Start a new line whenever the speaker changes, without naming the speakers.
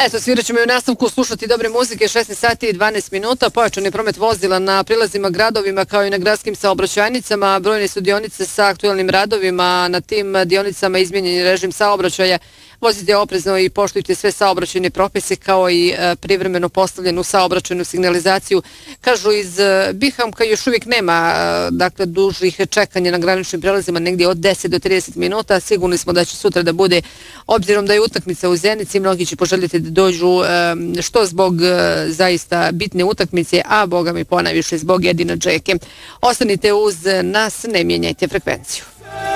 Eto, svirat ćemo i u nastavku slušati dobre muzike, 16 sati i 12 minuta, pojačani promet vozila na prilazima gradovima kao i na gradskim saobraćajnicama, brojne su dionice sa aktualnim radovima, na tim dionicama izmijenjeni režim saobraćaja, vozite oprezno i poštujte sve saobraćajne propise kao i privremeno postavljenu saobraćajnu signalizaciju. Kažu iz Bihamka još uvijek nema dakle dužih čekanja na graničnim prelazima, negdje od 10 do 30 minuta. Sigurni smo da će sutra da bude, obzirom da je utakmica u Zenici, mnogi će poželjeti da dođu što zbog zaista bitne utakmice, a boga mi ponajviše zbog Edina Džeke. Ostanite uz nas, ne mijenjajte frekvenciju.